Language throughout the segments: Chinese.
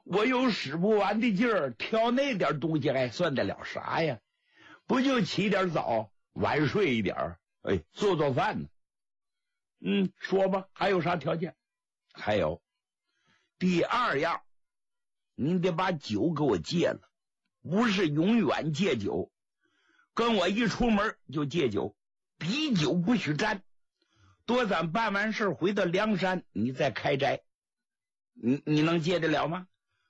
我有使不完的劲儿，挑那点东西还算得了啥呀？不就起点早，晚睡一点，做做饭呢。说吧，还有啥条件？还有第二样，您得把酒给我戒了，不是永远戒酒，跟我一出门就戒酒，滴酒不许沾，多咱办完事回到梁山，你再开斋。你能戒得了吗？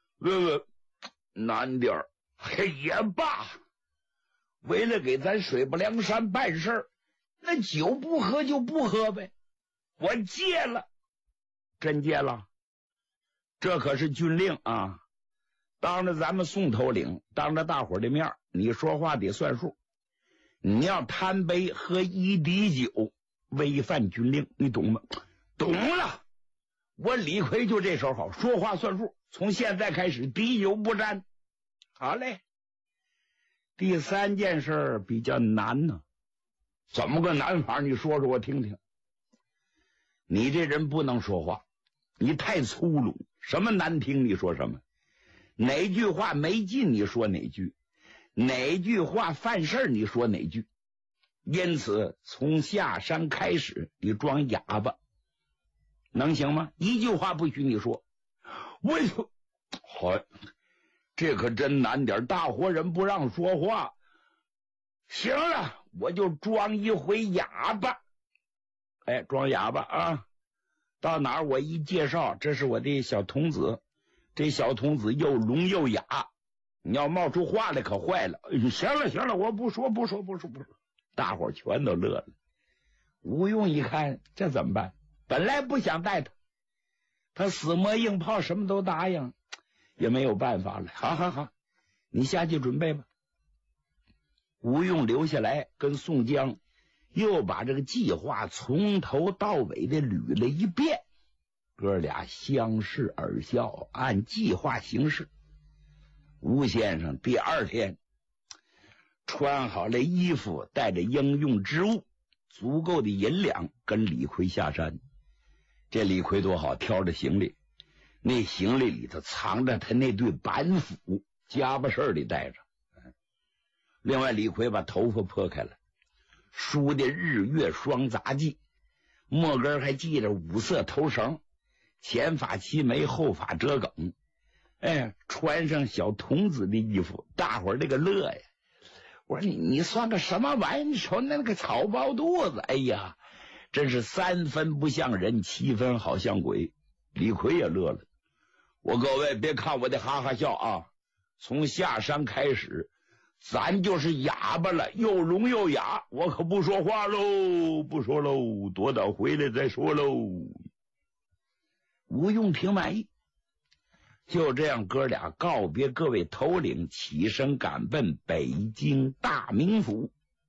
难点儿，也罢。为了给咱水泊梁山办事儿，那酒不喝就不喝呗。我戒了，真戒了。这可是军令啊！当着咱们宋头领，当着大伙的面，你说话得算数。你要贪杯喝一滴酒，违反军令，你懂吗？懂了。我李逵就这手好，说话算数。从现在开始，滴酒不沾。好嘞。第三件事比较难呢。怎么个难法？你说说我听听。你这人不能说话，你太粗鲁，什么难听你说什么，哪句话没劲你说哪句，哪句话犯事你说哪句。因此从下山开始，你装哑巴，能行吗？一句话不许你说。为什么？好，这可真难点，大活人不让说话。行了，我就装一回哑巴。装哑巴啊！到哪儿我一介绍，这是我的小童子，这小童子又聋又哑，你要冒出话来可坏了。行了，我不说。大伙全都乐了。吴用一看，这怎么办？本来不想带他死磨硬泡，什么都答应，也没有办法了。好，你下去准备吧。吴用留下来跟宋江又把这个计划从头到尾的捋了一遍，哥俩相视而笑，按计划行事。吴先生第二天穿好了衣服，带着应用之物，足够的银两，跟李逵下山。这李逵多好，挑着行李，那行李里头藏着他那对板斧，夹巴事里带着。另外李逵把头发破开了，梳的日月双杂技，末根还系着五色头绳，前发齐眉，后发折梗。穿上小童子的衣服，大伙儿这个乐呀。我说你算个什么玩意儿？你瞅那个草包肚子，哎呀，真是3分不像人，7分好像鬼。李逵也乐了。我各位别看我的哈哈笑啊，从下山开始咱就是哑巴了，又聋又哑，我可不说话喽，不说喽，躲到回来再说喽。吴用挺满意。就这样，哥俩告别各位头领，起身赶奔北京大名府。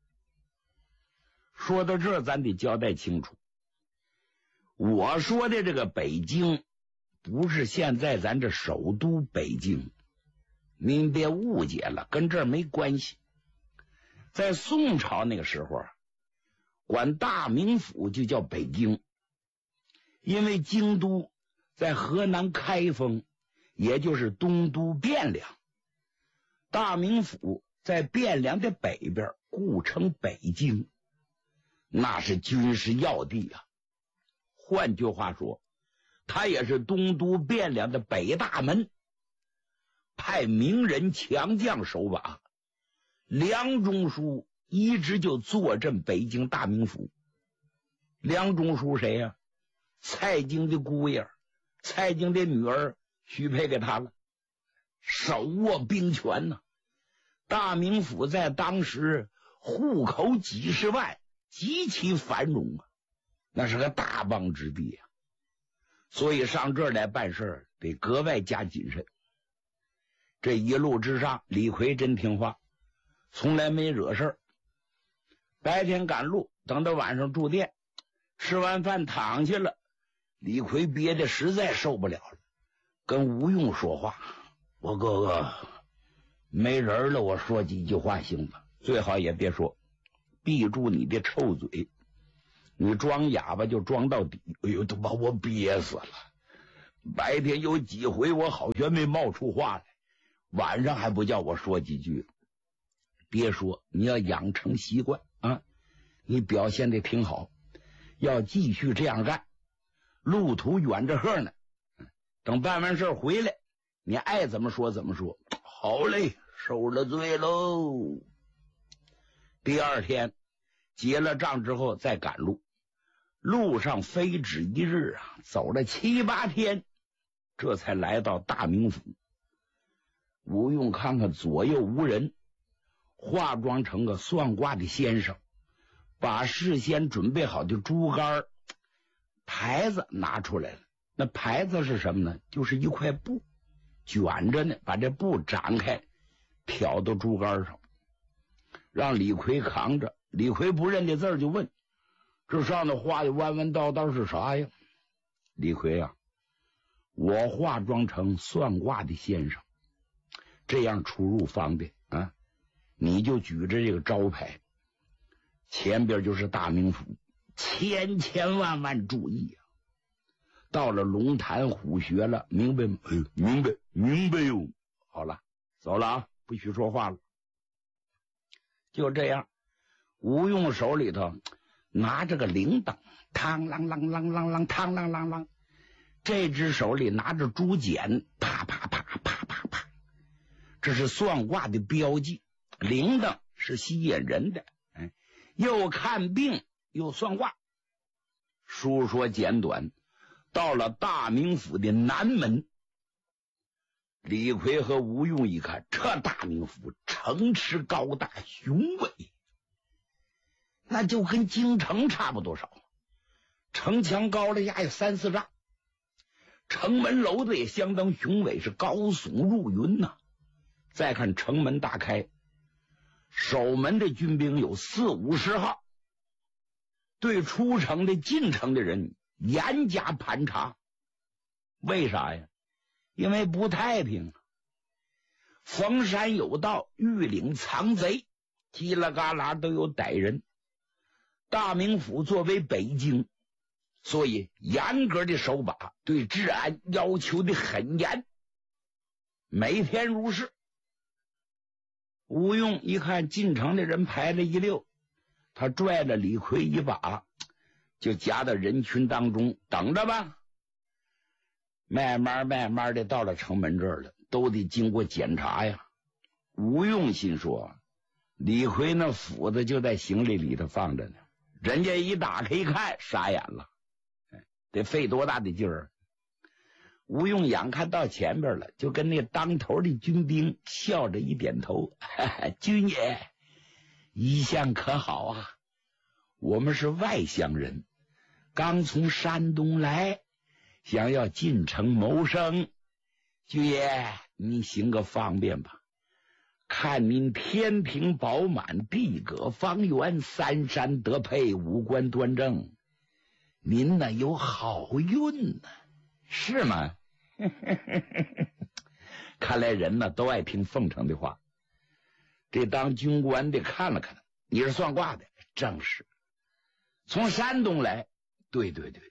说到这儿，咱得交代清楚，我说的这个北京不是现在咱这首都北京，您别误解了，跟这儿没关系。在宋朝那个时候，管大名府就叫北京，因为京都在河南开封，也就是东都汴梁，大名府在汴梁的北边，故称北京，那是军事要地啊。换句话说，它也是东都汴梁的北大门，派名人强将守把。梁中书一直就坐镇北京大名府。梁中书谁呀？蔡京的姑爷，蔡京的女儿许配给他了，手握兵权呢。大名府在当时户口几十万，极其繁荣啊，那是个大邦之地啊。所以上这儿来办事得格外加谨慎。这一路之上，李逵真听话，从来没惹事儿。白天赶路，等到晚上住店，吃完饭躺下了，李逵憋得实在受不了了，跟吴用说话：“我哥哥，没人了，我说几句话行吗？最好也别说，闭住你的臭嘴，你装哑巴就装到底。哎呦，都把我憋死了。 白天有几回我好像没冒出话来，晚上还不叫我说几句。别说，你要养成习惯啊！你表现的挺好，要继续这样干。路途远着呵呢，等办完事回来，你爱怎么说怎么说。好嘞，受了罪喽。第二天结了账之后再赶路，路上非止一日啊，走了7、8天，这才来到大名府。吴用看看左右无人，化妆成个算卦的先生，把事先准备好的竹竿牌子拿出来了。那牌子是什么呢？就是一块布卷着呢，把这布展开挑到竹竿上，让李逵扛着。李逵不认这字儿，就问这上头画的弯弯道道是啥呀？李逵啊，我化妆成算卦的先生，这样出入方便啊。你就举着这个招牌，前边就是大名府，千万注意啊！到了龙潭虎穴了，明白吗？明白哟。好了，走了啊，不许说话了。就这样，吴用手里头拿着个铃铛，嘡啷啷啷啷啷，嘡啷啷啷。这只手里拿着竹简，啪啪啪啪啪啪。这是算卦的标记。铃铛是吸引人的，又看病又算卦。书说简短，到了大名府的南门，李逵和吴用一看，这大名府城池高大雄伟，那就跟京城差不多少，城墙高了呀有3、4丈，城门楼子也相当雄伟，是高耸入云呐。再看城门大开，守门的军兵有40、50号，对出城的进城的人严加盘查。为啥呀？因为不太平，逢山有盗，遇岭藏贼，叽啦嘎啦都有歹人。大名府作为北京，所以严格的守把，对治安要求的很严，每天如是。吴用一看进城的人排了一溜，他拽了李逵一把，就夹到人群当中，等着吧。慢慢的到了城门这儿了，都得经过检查呀。吴用心说，李逵那斧子就在行李里头放着呢，人家一打开一看，傻眼了，得费多大的劲儿。吴用眼看到前边了，就跟那当头的军兵笑着一点头，军爷一向可好啊，我们是外乡人，刚从山东来，想要进城谋生，军爷你行个方便吧，看您天庭饱满，地阁方圆，三山得配，五官端正，您呢有好运呢，是吗？看来人呢都爱听奉承的话。这当军官的看了看，你是算卦的？正是。从山东来？对。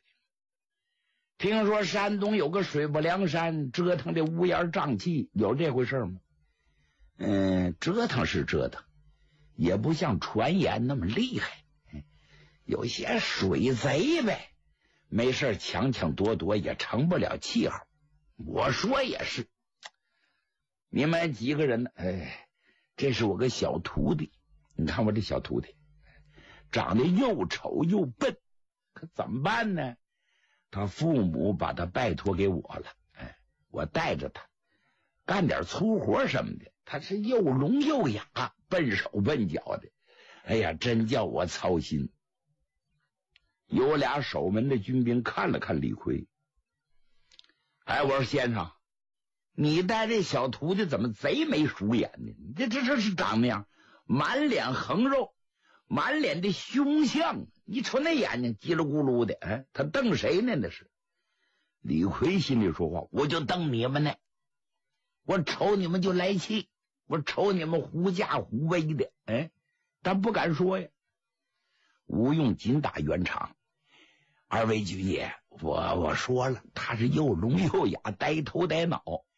听说山东有个水泊梁山，折腾的乌烟瘴气，有这回事吗？折腾是折腾，也不像传言那么厉害，有些水贼呗，没事抢夺夺也成不了气候。我说也是，你们几个人呢？这是我个小徒弟，你看我这小徒弟长得又丑又笨，可怎么办呢？他父母把他拜托给我了，我带着他干点粗活什么的，他是又聋又哑，笨手笨脚的，哎呀，真叫我操心。有俩守门的军兵看了看李逵，我说先生，你带这小徒弟怎么贼眉鼠眼呢？这是长那样，满脸横肉，满脸的凶相，你瞅那眼睛叽里咕噜的，他瞪谁呢？那是李逵心里说话，我就瞪你们呢，我瞅你们就来气，我瞅你们狐假虎威的，但不敢说呀。吴用紧打圆场，二位军爷， 我说了，他是又聋又哑，呆头呆脑。